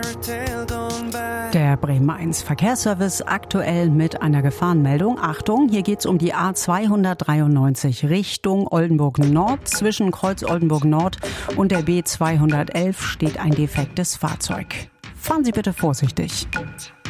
Der Bremen 1 Verkehrsservice aktuell mit einer Gefahrenmeldung. Achtung, hier geht's um die A293 Richtung Oldenburg Nord. Zwischen Kreuz Oldenburg Nord und der B211 steht ein defektes Fahrzeug. Fahren Sie bitte vorsichtig.